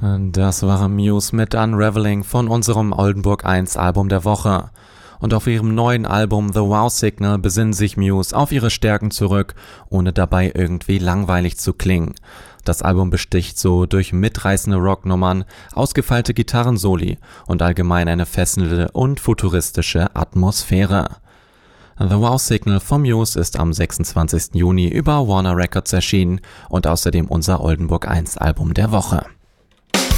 Das war Muse mit Unraveling von unserem Oldenburg 1 Album der Woche. Und auf ihrem neuen Album The Wow Signal besinnen sich Muse auf ihre Stärken zurück, ohne dabei irgendwie langweilig zu klingen. Das Album besticht so durch mitreißende Rocknummern, ausgefeilte Gitarrensoli und allgemein eine fesselnde und futuristische Atmosphäre. The Wow Signal von Muse ist am 26. Juni über Warner Records erschienen und außerdem unser Oldenburg 1 Album der Woche.